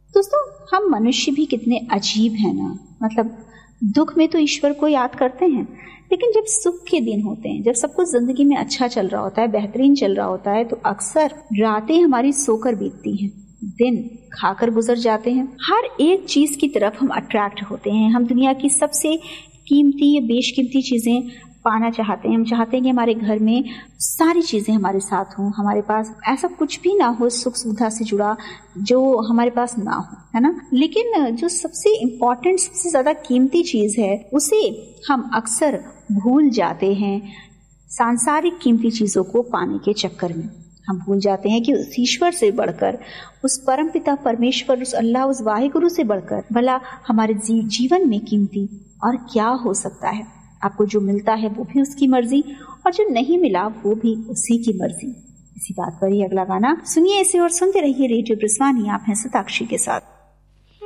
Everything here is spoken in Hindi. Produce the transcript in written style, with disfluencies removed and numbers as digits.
दोस्तों, हम मनुष्य भी कितने अजीब हैं ना। मतलब दुख में तो ईश्वर को याद करते हैं, लेकिन जब सुख के दिन होते हैं, जब सब कुछ जिंदगी में अच्छा चल रहा होता है, बेहतरीन चल रहा होता है, तो अक्सर रातें हमारी सोकर बीतती हैं, दिन खाकर गुजर जाते हैं। हर एक चीज की तरफ हम अट्रैक्ट होते हैं। हम दुनिया की सबसे कीमती या बेशकीमती चीजें पाना चाहते हैं। हम चाहते हैं कि हमारे घर में सारी चीजें हमारे साथ हों, हमारे पास ऐसा कुछ भी ना हो सुख सुविधा से जुड़ा जो हमारे पास ना हो, है ना। लेकिन जो सबसे इम्पोर्टेंट, सबसे ज्यादा कीमती चीज है, उसे हम अक्सर भूल जाते हैं सांसारिक कीमती चीजों को पाने के चक्कर में। हम भूल जाते हैं कि उस ईश्वर से बढ़कर, उस परम पिता परमेश्वर, उस अल्लाह, उस वाहिगुरु से बढ़कर भला हमारे जीवन में कीमती और क्या हो सकता है। आपको जो मिलता है वो भी उसकी मर्जी, और जो नहीं मिला वो भी उसी की मर्जी। इसी बात पर ही अगला गाना सुनिए इसे और सुनते रहिए रेडियो ब्रिजवानी। आप हैं सताक्षी के साथ।